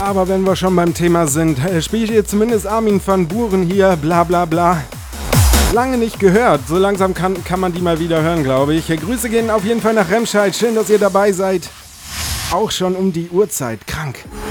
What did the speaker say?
Aber wenn wir schon beim Thema sind, spielt ihr zumindest Armin van Buuren hier, bla bla bla. Lange nicht gehört, so langsam kann man die mal wieder hören, glaube ich. Grüße gehen auf jeden Fall nach Remscheid, schön, dass ihr dabei seid. Auch schon um die Uhrzeit, krank.